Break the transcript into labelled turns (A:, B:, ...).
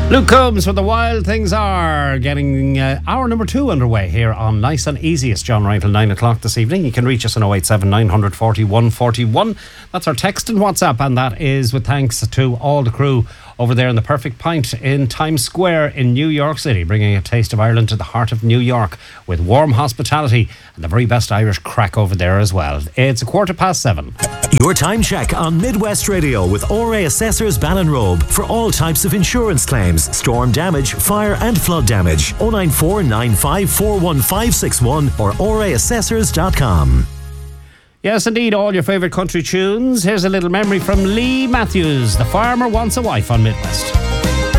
A: Luke Combs with The Wild Things Are, getting hour number 2 underway here on Nice and Easy. It's John Ryan till 9 o'clock this evening. You can reach us on 087 940 141. That's our text and WhatsApp, and that is with thanks to all the crew over there in the Perfect Pint in Times Square in New York City, bringing a taste of Ireland to the heart of New York with warm hospitality and the very best Irish crack over there as well. It's 7:15.
B: Your time check on Midwest Radio with ORA Assessors Ballinrobe for all types of insurance claims, storm damage, fire and flood damage. 094 9541561 or oraassessors.com.
A: Yes, indeed, all your favourite country tunes. Here's a little memory from Lee Matthews. The Farmer Wants a Wife on Midwest.